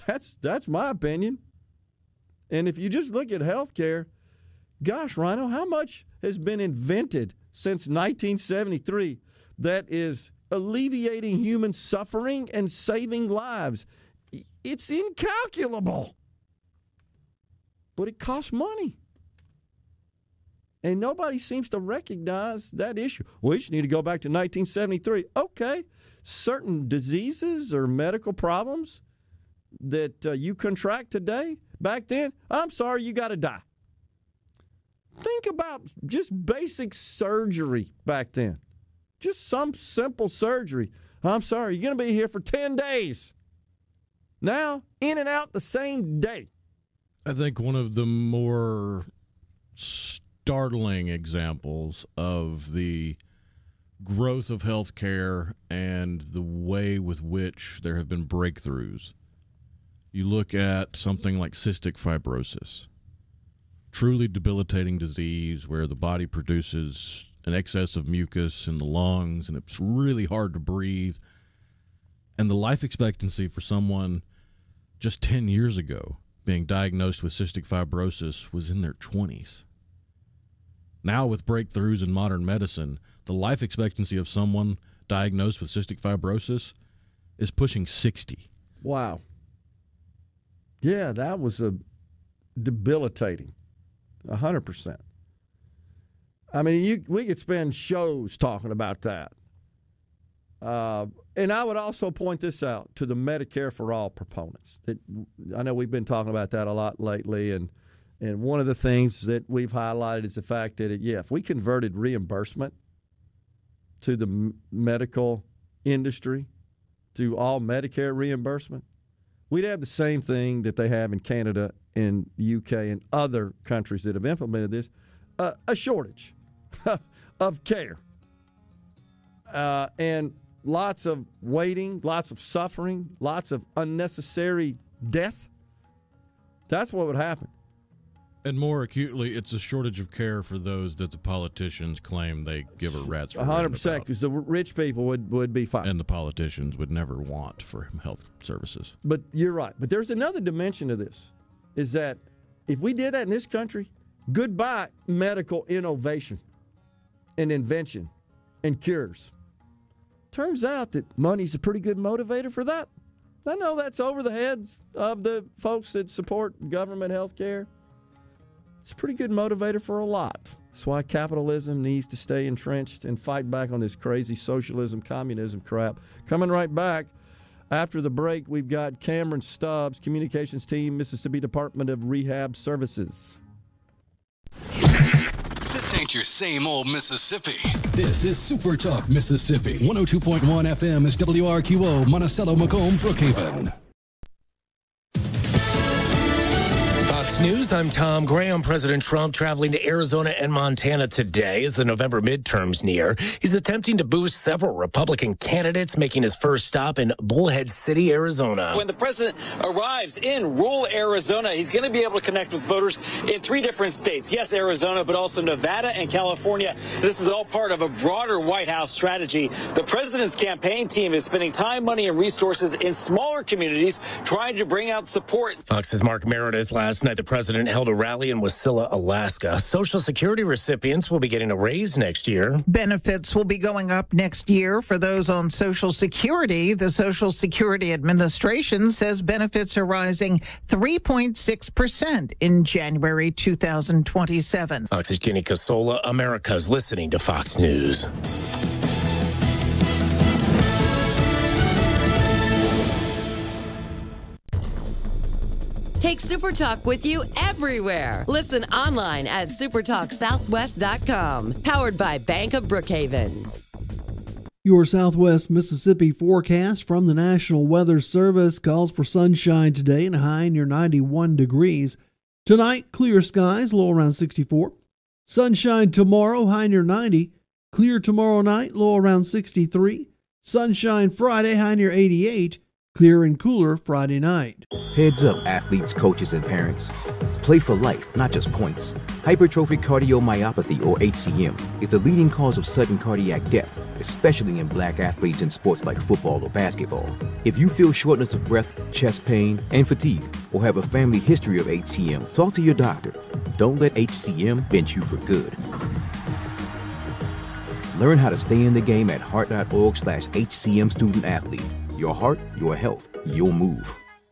That's my opinion. And if you just look at healthcare, gosh, Rhino, how much has been invented since 1973 that is alleviating human suffering and saving lives? It's incalculable. But it costs money. And nobody seems to recognize that issue. We just need to go back to 1973. Okay, certain diseases or medical problems that you contract today, back then, I'm sorry, you got to die. Think about just basic surgery back then. Just some simple surgery. I'm sorry, you're going to be here for 10 days. Now, in and out the same day. I think one of the more startling examples of the growth of healthcare and the way with which there have been breakthroughs. You look at something like cystic fibrosis, truly debilitating disease where the body produces an excess of mucus in the lungs and it's really hard to breathe. And the life expectancy for someone just 10 years ago being diagnosed with cystic fibrosis was in their 20s. Now, with breakthroughs in modern medicine, the life expectancy of someone diagnosed with cystic fibrosis is pushing 60. Wow. Yeah, that was debilitating. 100%. I mean, we could spend shows talking about that. And I would also point this out to the Medicare for All proponents. I know we've been talking about that a lot lately, and one of the things that we've highlighted is the fact that, if we converted reimbursement to the medical industry, to all Medicare reimbursement, we'd have the same thing that they have in Canada and UK and other countries that have implemented this, a shortage of care. And lots of waiting, lots of suffering, lots of unnecessary death. That's what would happen. And more acutely, it's a shortage of care for those that the politicians claim they give a rat's for 100%, because the rich people would be fine. And the politicians would never want for health services. But you're right. But there's another dimension to this, is that if we did that in this country, goodbye medical innovation and invention and cures. Turns out that money's a pretty good motivator for that. I know that's over the heads of the folks that support government health care. It's a pretty good motivator for a lot. That's why capitalism needs to stay entrenched and fight back on this crazy socialism, communism crap. Coming right back after the break, we've got Cameron Stubbs, Communications Team, Mississippi Department of Rehab Services. This ain't your same old Mississippi. This is Super Talk Mississippi. 102.1 FM is WRQO, Monticello, Macomb, Brookhaven. Fox News, I'm Tom Graham. President Trump traveling to Arizona and Montana today as the November midterms near. He's attempting to boost several Republican candidates, making his first stop in Bullhead City, Arizona. When the president arrives in rural Arizona, he's going to be able to connect with voters in 3 different states. Yes, Arizona, but also Nevada and California. This is all part of a broader White House strategy. The president's campaign team is spending time, money, and resources in smaller communities trying to bring out support. Fox's Mark Meredith. Last night, the president held a rally in Wasilla, Alaska. Social Security recipients will be getting a raise next year. Benefits will be going up next year for those on Social Security. The Social Security Administration says benefits are rising 3.6% in January 2027. Fox's Jenny Casola. America's listening to Fox News. Take SuperTalk with you everywhere. Listen online at supertalksouthwest.com. Powered by Bank of Brookhaven. Your Southwest Mississippi forecast from the National Weather Service calls for sunshine today and a high near 91 degrees. Tonight, clear skies, low around 64. Sunshine tomorrow, high near 90. Clear tomorrow night, low around 63. Sunshine Friday, high near 88. Clear and cooler Friday night. Heads up, athletes, coaches, and parents. Play for life, not just points. Hypertrophic cardiomyopathy, or HCM, is the leading cause of sudden cardiac death, especially in black athletes in sports like football or basketball. If you feel shortness of breath, chest pain, and fatigue, or have a family history of HCM, talk to your doctor. Don't let HCM bend you for good. Learn how to stay in the game at heart.org/HCM student athlete. Your heart, your health, your move.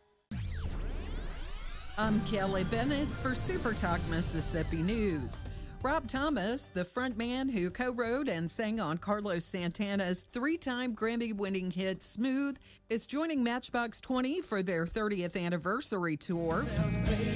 I'm Kelly Bennett for Super Talk Mississippi News. Rob Thomas, the frontman who co-wrote and sang on Carlos Santana's 3-time Grammy-winning hit Smooth, is joining Matchbox 20 for their 30th anniversary tour.